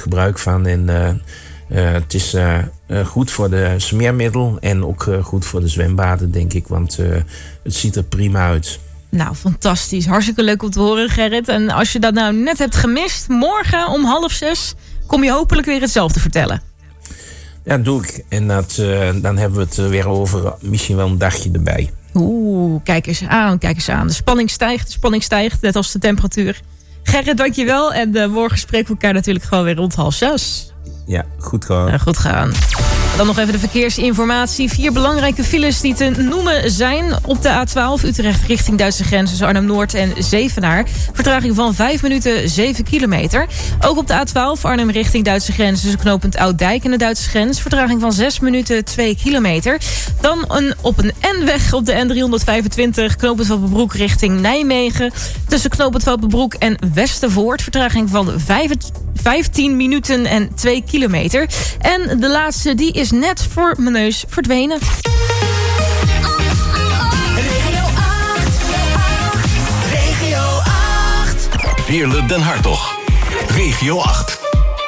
gebruik van. En het is goed voor de smeermiddel en ook goed voor de zwembaden, denk ik. Want het ziet er prima uit. Nou, fantastisch. Hartstikke leuk om te horen, Gerrit. En als je dat nou net hebt gemist, morgen om 5:30 kom je hopelijk weer hetzelfde vertellen. Ja, dat doe ik. En dan hebben we het weer over misschien wel een dagje erbij. Oeh, kijk eens aan, kijk eens aan. De spanning stijgt, net als de temperatuur. Gerrit, dankjewel. En morgen spreken we elkaar natuurlijk gewoon weer rond 5:30. Ja, goed gaan. Goed gaan. Dan nog even de verkeersinformatie. 4 belangrijke files die te noemen zijn op de A12 Utrecht richting Duitse grens tussen Arnhem-Noord en Zevenaar. Vertraging van 5 minuten, 7 kilometer. Ook op de A12 Arnhem richting Duitse grens tussen knooppunt Ouddijk en de Duitse grens. Vertraging van 6 minuten, 2 kilometer. Dan op een N-weg op de N325 knooppunt Valpenbroek richting Nijmegen. Tussen knooppunt Valpenbroek en Westervoort. Vertraging van 15 minuten en 2 kilometer. En de laatste, die is net voor mijn neus verdwenen. Regio 8. Veerle Den Hartog. Regio 8.